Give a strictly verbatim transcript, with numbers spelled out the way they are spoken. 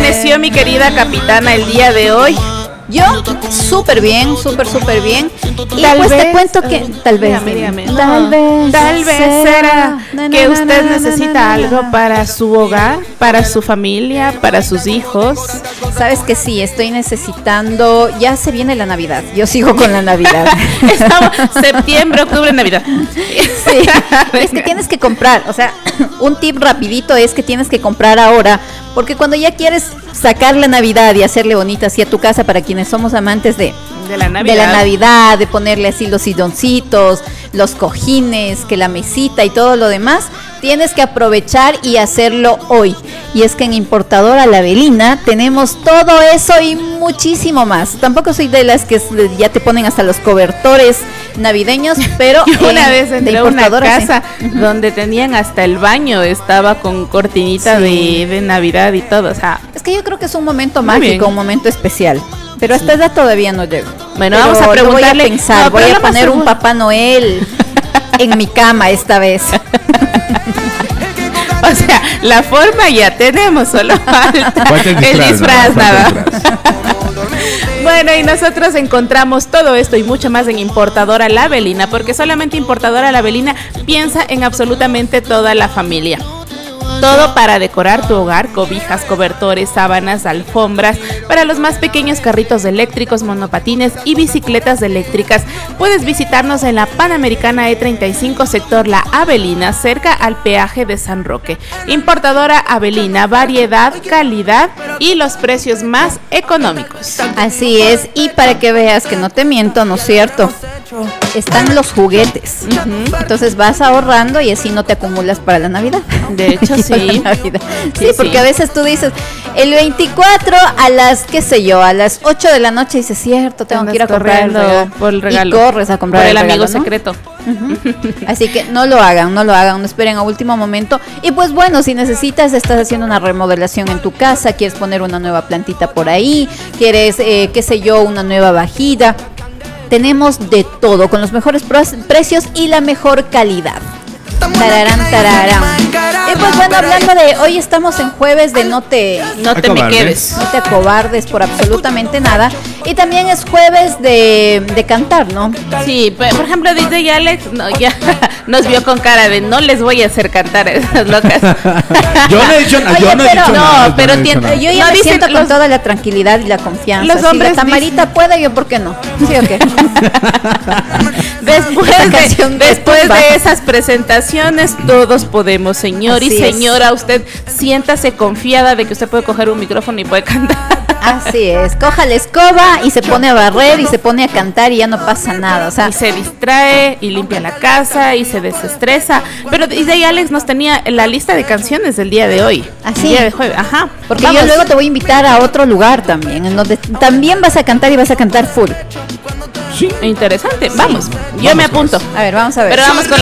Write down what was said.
amaneció mi querida capitana el día de hoy? Yo súper bien, súper, súper bien. Y Tal pues te vez, cuento que uh, tal vez, dígame, dígame. tal No, vez, tal vez será na, na, que na, usted na, necesita na, na, algo na. para su hogar, para su familia, para sus hijos. Sabes que sí, estoy necesitando. Ya se viene la Navidad. Yo sigo con la Navidad. Estamos septiembre, octubre, Navidad. Sí, es que tienes que comprar, o sea, un tip rapidito es que tienes que comprar ahora, porque cuando ya quieres sacar la Navidad y hacerle bonita así a tu casa, para quienes somos amantes de, De la Navidad. de la Navidad, de ponerle así los silloncitos, los cojines, que la mesita y todo lo demás, tienes que aprovechar y hacerlo hoy. Y es que en Importadora La Avelina tenemos todo eso y muchísimo más. Tampoco soy de las que ya te ponen hasta los cobertores navideños, pero Yo una en- vez de entré a una Importadora, sí. casa donde tenían hasta el baño, estaba con cortinita Sí. de, de Navidad y todo, o sea, Es que yo creo que es un momento Muy bien. mágico, un momento especial. Pero hasta edad todavía no llego. Bueno, Pero vamos a lo preguntarle- Voy a pensar, no, voy pero a lo más poner un seguro- Papá Noel en mi cama esta vez. o sea, la forma ya tenemos, solo falta Falta el el disfraz, disfraz, nada nada. más, falta el disfraz. Bueno, y nosotros encontramos todo esto y mucho más en Importadora La Avelina, porque solamente Importadora La Avelina piensa en absolutamente toda la familia. Todo para decorar tu hogar: cobijas, cobertores, sábanas, alfombras, para los más pequeños, carritos eléctricos, monopatines y bicicletas eléctricas. Puedes visitarnos en la Panamericana E treinta y cinco, sector La Avelina, cerca al peaje de San Roque. Importadora Avelina, variedad, calidad y los precios más económicos. Así es, y para que veas que no te miento, ¿no es cierto? Están los juguetes. Entonces vas ahorrando y así no te acumulas para la Navidad. De hecho, sí. La Navidad. Sí, Sí, porque sí. a veces tú dices, el veinticuatro a las, qué sé yo, a las ocho de la noche, dices, cierto, tengo Andas que ir a comprar el corriendo regalo. por el regalo. Y corres a comprar Por el, el amigo regalo, ¿no? secreto. Así que no lo hagan, no lo hagan, no esperen a último momento. Y pues bueno, si necesitas, estás haciendo una remodelación en tu casa, quieres poner una nueva plantita por ahí, quieres, eh, qué sé yo, una nueva vajilla. Tenemos de todo, con los mejores pros- precios y la mejor calidad. Tararán, tararán. Y pues bueno, hablando de hoy, estamos en jueves de no te, No te me Acobardes. quedes. no te acobardes por absolutamente nada. Y también es jueves de, de cantar, ¿no? Sí, pe- por ejemplo, D J Alex no, ya nos vio con cara de no les voy a hacer cantar a esas locas. Yo no he dicho nada. Oye, Yo no he pero- dicho no, nada. yo pero no he dicho tien- nada. Yo ya No, me dicen siento con los- toda la tranquilidad y la confianza. Los Si la hombres Tamarita puede, yo por qué no. ¿Sí o qué? Después, Esa de, canción de después tumba. de esas presentaciones, todos podemos, señor y Así es. señora. Usted siéntase confiada de que usted puede coger un micrófono y puede cantar. Así es. Coja la escoba y se pone a barrer y se pone a cantar y ya no pasa nada. O sea, Y se distrae y limpia la casa y se desestresa. Pero D J Alex nos tenía la lista de canciones del día de hoy. ¿Ah, El sí? día de jueves. Ajá. porque Vamos. yo luego te voy a invitar a otro lugar también, en donde también vas a cantar y vas a cantar full. Sí. Interesante. Vamos. Yo me Vamos, apunto. A ver, vamos a ver. Pero vamos con